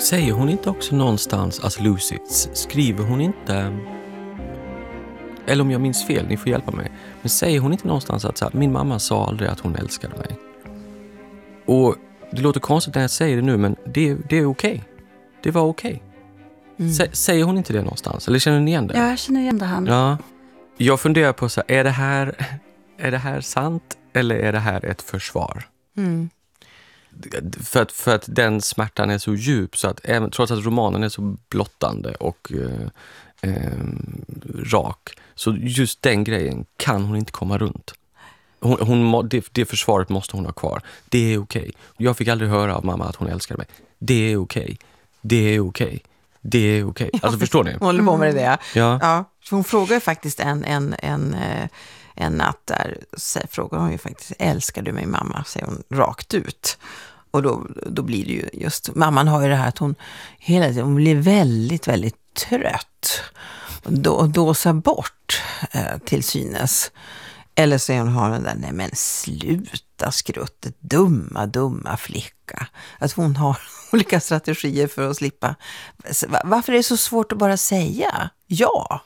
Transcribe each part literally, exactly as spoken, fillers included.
Säger hon inte också någonstans, alltså Lucy, skriver hon inte, eller om jag minns fel, ni får hjälpa mig, men säger hon inte någonstans att så här, min mamma sa aldrig att hon älskade mig? Och det låter konstigt när jag säger det nu, men det, det är okej. Det var okej. Mm. Säger hon inte det någonstans? Eller känner ni igen det? Ja, jag känner igen det här. Ja. Jag funderar på så här, är det här, är det här sant eller är det här ett försvar? Mm. För att, för att den smärtan är så djup så att även, trots att romanen är så blottande och eh, eh, rak, så just den grejen kan hon inte komma runt. Hon, hon, det, det försvaret måste hon ha kvar. Det är okej. Jag fick aldrig höra av mamma att hon älskar mig. Det är okej. Det är okej. Det är okej. Alltså förstår ni? Hon håller på med det. Ja. Ja. Hon frågar ju faktiskt en, en, en, en natt där, så frågar hon ju faktiskt, älskar du mig mamma? Säger hon rakt ut. Och då, då blir det ju just, mamman har ju det här att hon hela tiden hon blir väldigt, väldigt trött. Och då, dåsar bort eh, till synes. Eller så hon har den där, nej men sluta skruttet, dumma, dumma flicka. Att hon har olika strategier för att slippa. Varför är det så svårt att bara säga ja?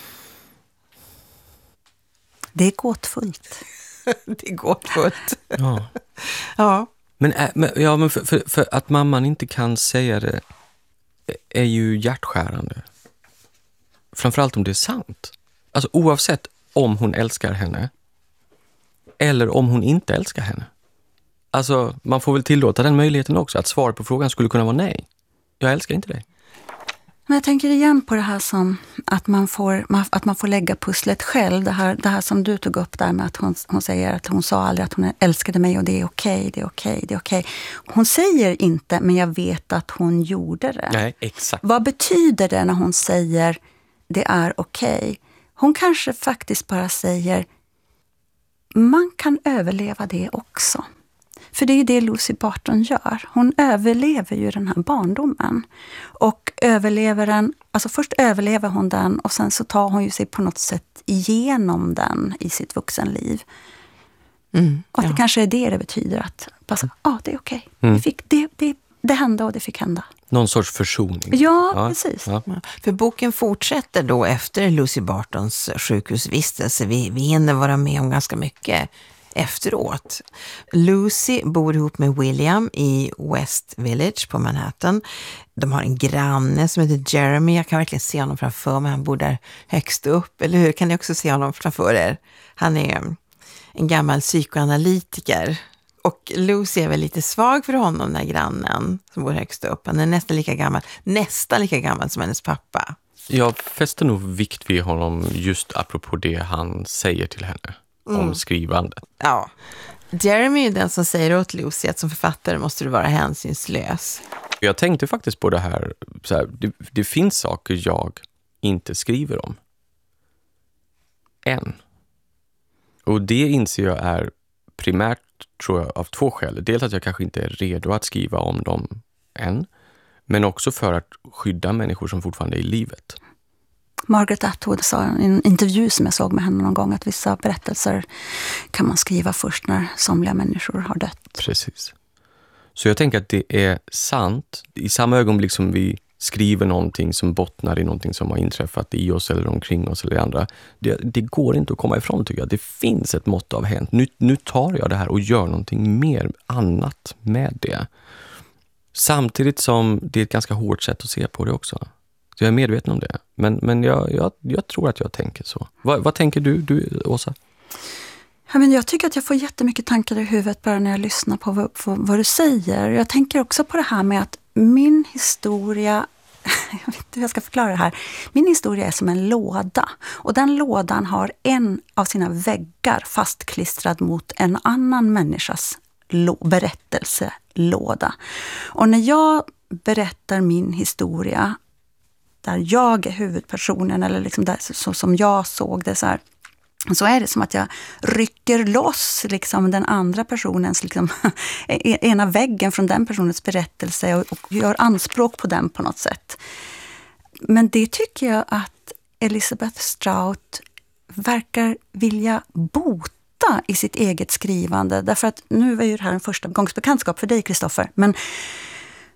Det är gåtfullt. Det är gåtfullt. Ja. Ja. Men, men, ja, men för, för, för att mamman inte kan säga det är ju hjärtskärande. Framförallt om det är sant. Alltså oavsett om hon älskar henne eller om hon inte älskar henne. Alltså man får väl tillåta den möjligheten också, att svaret på frågan skulle kunna vara nej. Jag älskar inte dig. Men jag tänker igen på det här som att man får, att man får lägga pusslet själv. Det här, det här som du tog upp där med att hon, hon säger att hon sa aldrig att hon älskade mig och det är okej, det är okej, det är okej. Hon säger inte, men jag vet att hon gjorde det. Nej, exakt. Vad betyder det när hon säger det är okej? Hon kanske faktiskt bara säger man kan överleva det också. För det är ju det Lucy Barton gör. Hon överlever ju den här barndomen. Och överlever den, alltså först överlever hon den och sen så tar hon ju sig på något sätt igenom den i sitt vuxenliv. Mm, och att ja. det kanske är det det betyder att bara så, ah, det är okej. Okay. Mm. Det, det, det hände och det fick hända. Någon sorts försoning. Ja, ja precis. Ja. För boken fortsätter då efter Lucy Bartons sjukhusvistelse. Vi, vi hinner vara med om ganska mycket efteråt. Lucy bor ihop med William i West Village på Manhattan. De har en granne som heter Jeremy. Jag kan verkligen se honom framför mig. Han bor där högst upp. Eller hur? Kan ni också se honom framför er? Han är en gammal psykoanalytiker. Och Lucy är väl lite svag för honom, den här grannen som bor högst upp. Han är nästan lika gammal, nästan lika gammal som hennes pappa. Jag fäster nog vikt vid honom just apropå det han säger till henne mm. om skrivandet. Ja. Jeremy är den som säger åt Lucy att som författare måste du vara hänsynslös. Jag tänkte faktiskt på det här, så här det, det finns saker jag inte skriver om. Än. Och det inser jag är primärt, tror jag, av två skäl. Dels att jag kanske inte är redo att skriva om dem än. Men också för att skydda människor som fortfarande är i livet. Margaret Atwood sa i en intervju som jag såg med henne någon gång att vissa berättelser kan man skriva först när somliga människor har dött. Precis. Så jag tänker att det är sant. I samma ögonblick som vi skriver någonting som bottnar i någonting som har inträffat i oss eller omkring oss eller andra. Det, det går inte att komma ifrån, tycker jag. Det finns ett mått av hänt. Nu, nu tar jag det här och gör någonting mer annat med det. Samtidigt som det är ett ganska hårt sätt att se på det också. Så jag är medveten om det. Men, men jag, jag, jag tror att jag tänker så. Vad, vad tänker du, du, Åsa? Ja, men jag tycker att jag får jättemycket tankar i huvudet bara när jag lyssnar på vad, på vad du säger. Jag tänker också på det här med att min historia, jag vet inte hur jag ska förklara det här. Min historia är som en låda. Och den lådan har en av sina väggar fastklistrad mot en annan människas lo- berättelselåda. Och när jag berättar min historia, där jag är huvudpersonen, eller liksom där, så som jag såg det så här, så är det som att jag rycker loss liksom den andra personens liksom, ena väggen från den personens berättelse och, och gör anspråk på den på något sätt. Men det tycker jag att Elizabeth Strout verkar vilja bota i sitt eget skrivande. Därför att nu är ju det här en första gångs bekantskap för dig, Kristoffer. Men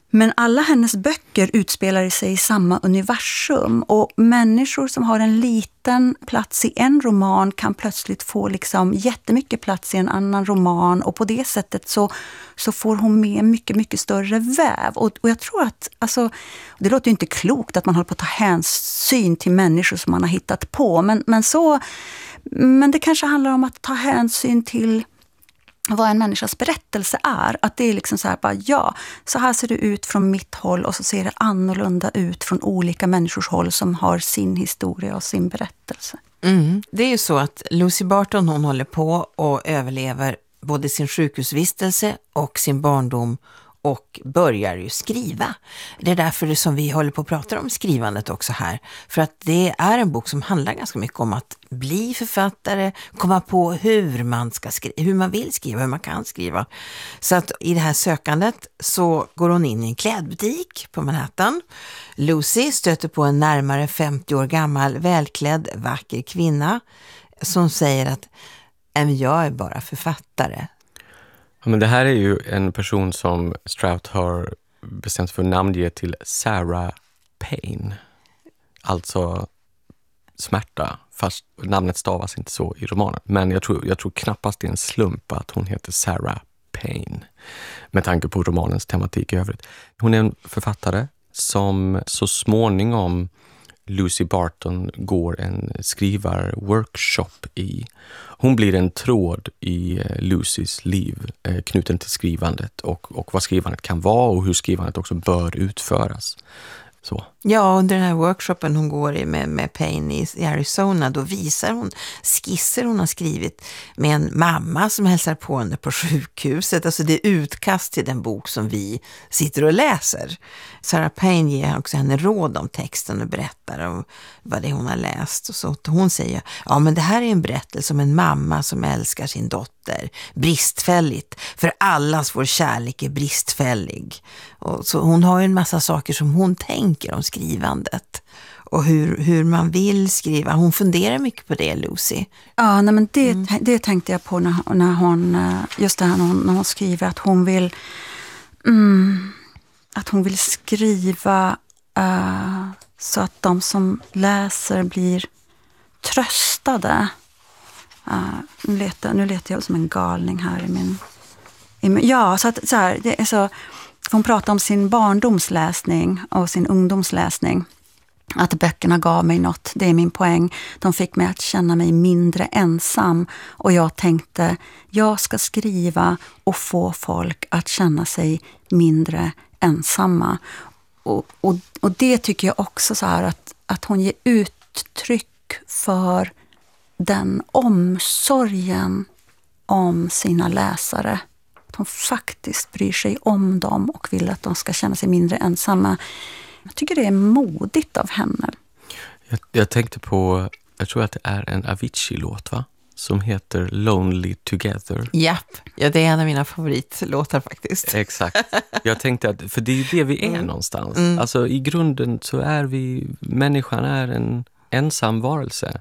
Men alla hennes böcker utspelar sig i samma universum, och människor som har en liten plats i en roman kan plötsligt få liksom jättemycket plats i en annan roman, och på det sättet så, så får hon med mycket, mycket större väv. Och, och jag tror att, alltså, det låter ju inte klokt att man håller på att ta hänsyn till människor som man har hittat på, men, men, så, men det kanske handlar om att ta hänsyn till vad en människas berättelse är. Att det är liksom så här, bara, ja, så här ser det ut från mitt håll, och så ser det annorlunda ut från olika människors håll som har sin historia och sin berättelse. Mm. Det är ju så att Lucy Barton, hon håller på och överlever både sin sjukhusvistelse och sin barndom, och börjar ju skriva. Det är därför det som vi håller på att prata om skrivandet också här. För att det är en bok som handlar ganska mycket om att bli författare, komma på hur man ska skriva, hur man vill skriva, hur man kan skriva. Så att i det här sökandet så går hon in i en klädbutik på Manhattan. Lucy stöter på en närmare femtio år gammal, välklädd, vacker kvinna som säger att jag är bara författare. Ja, men det här är ju en person som Strout har bestämt för namnge till Sarah Payne. Alltså smärta, fast namnet stavas inte så i romanen. Men jag tror, jag tror knappast det är en slump att hon heter Sarah Payne, med tanke på romanens tematik i övrigt. Hon är en författare som så småningom Lucy Barton går en skrivarworkshop i. Hon blir en tråd i Lucys liv eh, knuten till skrivandet och, och vad skrivandet kan vara och hur skrivandet också bör utföras. Så. Ja, under den här workshopen hon går i med, med Payne i, i Arizona, då visar hon skisser hon har skrivit med en mamma som hälsar på henne på sjukhuset. Alltså det är utkast till den bok som vi sitter och läser. Sarah Payne ger också henne råd om texten och berättar om vad det är hon har läst. Och så hon säger, ja men det här är en berättelse om en mamma som älskar sin dotter. Bristfälligt, för allas vår kärlek är bristfällig. Och så hon har ju en massa saker som hon tänker om skrivandet och hur, hur man vill skriva. Hon funderar mycket på det, Lucy. Ja, nej, men det, mm. det tänkte jag på när, när hon, just det här när hon, när hon skriver att hon vill mm, att hon vill skriva uh, så att de som läser blir tröstade. Uh, nu, letar, nu letar jag som en galning här i min... I min ja, så att så här, det är så... Hon pratar om sin barndomsläsning och sin ungdomsläsning. Att böckerna gav mig något, det är min poäng. De fick mig att känna mig mindre ensam. Och jag tänkte, jag ska skriva och få folk att känna sig mindre ensamma. Och, och, och det tycker jag också så här att, att hon ger uttryck för den omsorgen om sina läsare. Att hon faktiskt bryr sig om dem och vill att de ska känna sig mindre ensamma. Jag tycker det är modigt av henne. Jag, jag tänkte på, jag tror att det är en Avicii-låt va? Som heter Lonely Together. Japp, ja, det är en av mina favoritlåtar faktiskt. Exakt. Jag tänkte att, för det är ju det vi är mm. någonstans. Mm. Alltså i grunden så är vi, människan är en ensam varelse.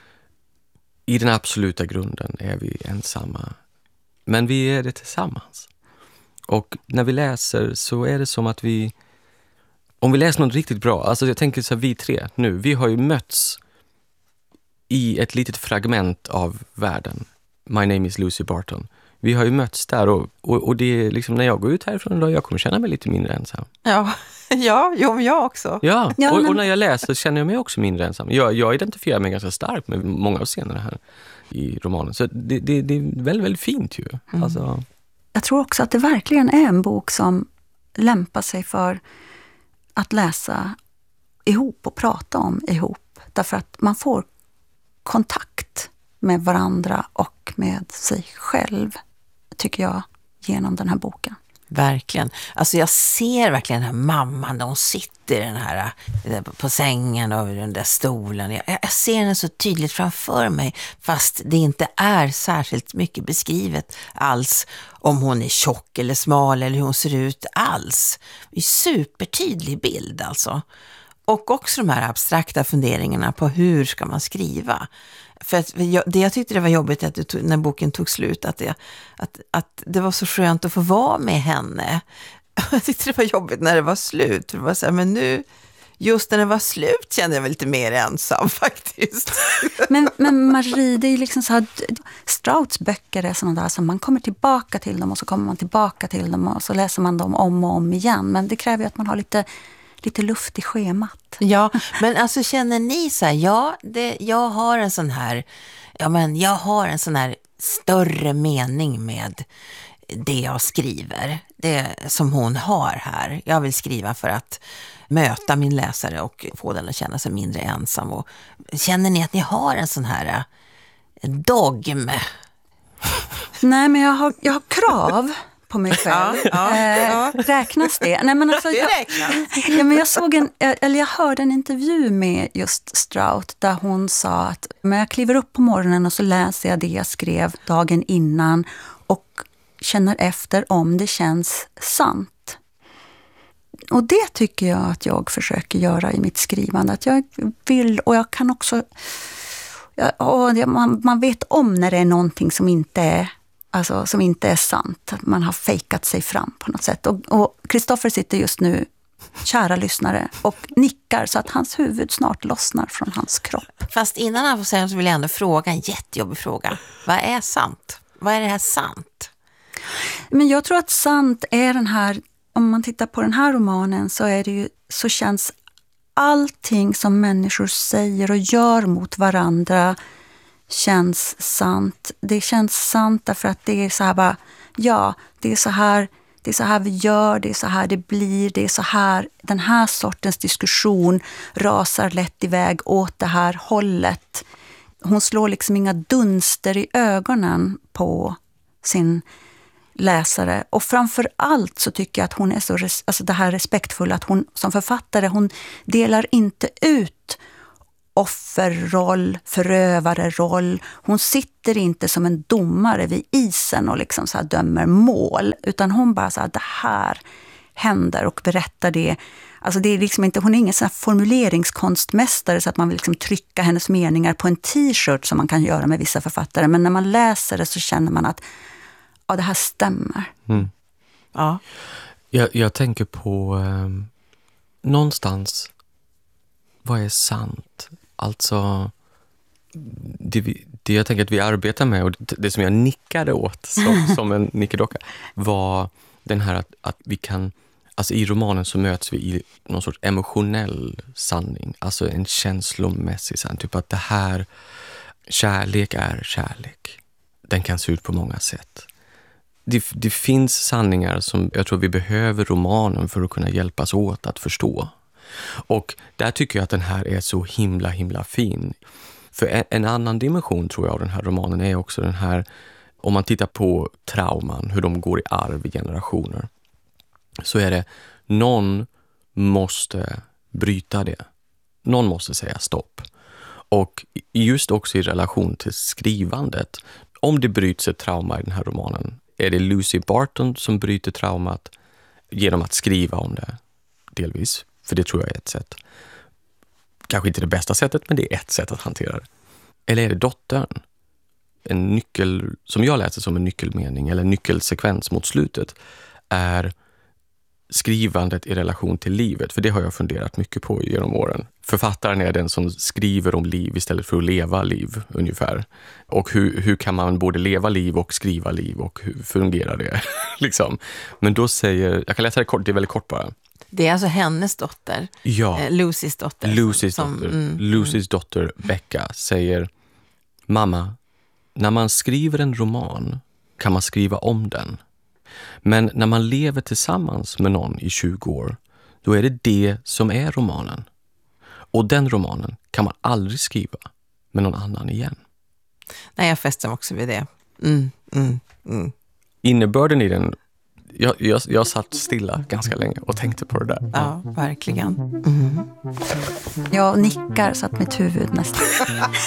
I den absoluta grunden är vi ensamma. Men vi är det tillsammans. Och när vi läser så är det som att vi... Om vi läser något riktigt bra, alltså jag tänker så här, vi tre nu, vi har ju mötts i ett litet fragment av världen. My name is Lucy Barton. Vi har ju mötts där och, och, och det är liksom när jag går ut härifrån då jag kommer känna mig lite mindre ensam. Ja, ja, jo, men jag också. Ja, ja och, men... och när jag läser känner jag mig också mindre ensam. Jag, jag identifierar mig ganska starkt med många av scenerna här i romanen. Så det, det, det är väldigt, väldigt fint ju. Mm. Alltså... Jag tror också att det verkligen är en bok som lämpar sig för att läsa ihop och prata om ihop. Därför att man får kontakt med varandra och med sig själv, tycker jag, genom den här boken. Verkligen. Alltså jag ser verkligen den här mamman när hon sitter den här, på sängen och den där stolen. Jag, jag ser henne så tydligt framför mig, fast det inte är särskilt mycket beskrivet alls om hon är tjock eller smal eller hur hon ser ut alls. Det är en supertydlig bild alltså. Och också de här abstrakta funderingarna på hur ska man skriva. För att jag, det jag tyckte det var jobbigt att det tog, när boken tog slut, att det, att, att det var så skönt att få vara med henne Jag tyckte det var jobbigt när det var slut. Det var så här, men nu, just när det var slut kände jag mig lite mer ensam faktiskt. Men, men Marie, det är liksom så här, Strouds böcker är sådana där som man kommer tillbaka till dem och så kommer man tillbaka till dem och så läser man dem om och om igen. Men det kräver ju att man har lite, lite luft i schemat. Ja, men alltså känner ni så här, ja, det, jag har en sån här, ja men jag har en sån här större mening med det jag skriver, det som hon har här. Jag vill skriva för att möta min läsare och få den att känna sig mindre ensam. Och känner ni att ni har en sån här dogm? Nej, men jag har, jag har krav på mig själv. Ja, ja, ja. Eh, räknas det? Nej, men alltså, Det jag, räknas. ja, men jag såg en, eller jag hörde en intervju med just Stroud där hon sa att men jag kliver upp på morgonen och så läser jag det jag skrev dagen innan och känner efter om det känns sant. Och det tycker jag att jag försöker göra i mitt skrivande. Att jag vill, och jag kan också... Ja, man, man vet om när det är någonting som inte är, alltså, som inte är sant. Man har fejkat sig fram på något sätt. Och Kristoffer sitter just nu, kära lyssnare, och nickar så att hans huvud snart lossnar från hans kropp. Fast innan han får säga så vill jag ändå fråga en jättejobbig fråga. Vad är sant? Vad är det här sant? Men jag tror att sant är den här, om man tittar på den här romanen så är det ju, så känns allting som människor säger och gör mot varandra känns sant. Det känns sant därför att det är så här bara, ja, det är så här, det är så här vi gör, det är så här det blir, det är så här, den här sortens diskussion rasar lätt iväg åt det här hållet. Hon slår liksom inga dunster i ögonen på sin läsare. Och framför allt så tycker jag att hon är så res- alltså det här respektfulla, att hon som författare, hon delar inte ut offerroll, förövareroll. Hon sitter inte som en domare vid isen och liksom så här dömer mål, utan hon bara så här, det här händer och berättar det. Alltså det är liksom inte, hon är ingen sån här formuleringskonstmästare så att man vill liksom trycka hennes meningar på en t-shirt som man kan göra med vissa författare, men när man läser det så känner man att ja, det här stämmer. Mm. Ja. Jag, jag tänker på eh, någonstans, vad är sant? Alltså, det, vi, det jag tänker att vi arbetar med och det, det som jag nickade åt som, som en nickedocka var den här att, att vi kan, alltså i romanen så möts vi i någon sorts emotionell sanning, alltså en känslomässig sanning, typ att det här, kärlek är kärlek. Den kan se ut på många sätt. Det, det finns sanningar som jag tror vi behöver romanen för att kunna hjälpas åt att förstå. Och där tycker jag att den här är så himla, himla fin. För en, en annan dimension tror jag av den här romanen är också den här, om man tittar på trauman, hur de går i arv i generationer, så är det, någon måste bryta det. Någon måste säga stopp. Och just också i relation till skrivandet, om det bryts ett trauma i den här romanen, är det Lucy Barton som bryter traumat genom att skriva om det, delvis. För det tror jag är ett sätt. Kanske inte det bästa sättet, men det är ett sätt att hantera det. Eller är det dottern? En nyckel, som jag läser som en nyckelmening, eller en nyckelsekvens mot slutet, är skrivandet i relation till livet. För det har jag funderat mycket på genom åren. Författaren är den som skriver om liv istället för att leva liv, ungefär. Och hur, hur kan man både leva liv och skriva liv, och hur fungerar det? liksom. Men då säger, jag kan läsa det kort, det är väldigt kort bara. Det är alltså hennes dotter, Ja. eh, Lucys dotter. Lucys som, dotter, mm, Lucys dotter Becca säger, mamma, när man skriver en roman kan man skriva om den. Men när man lever tillsammans med någon i tjugo år, då är det det som är romanen. Och den romanen kan man aldrig skriva med någon annan igen. Nej, jag fäster mig också vid det. Mm, mm, mm. Innebörden i den, jag, jag, jag satt stilla ganska länge och tänkte på det där. Ja, verkligen. Mm. Jag nickar så att mitt huvud nästan